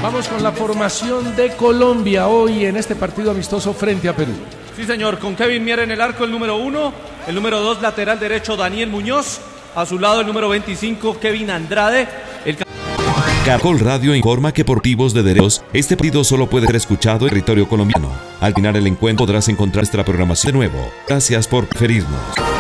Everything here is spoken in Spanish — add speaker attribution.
Speaker 1: Vamos con la formación de Colombia hoy en este partido amistoso frente a Perú.
Speaker 2: Sí, señor, con Kevin Mier en el arco, el número 1. El número 2, lateral derecho, Daniel Muñoz. A su lado, el número 25, Kevin Andrade.
Speaker 3: Caracol Radio informa que por motivos de derechos, este partido solo puede ser escuchado en territorio colombiano. Al final el encuentro podrás encontrar nuestra programación de nuevo. Gracias por preferirnos.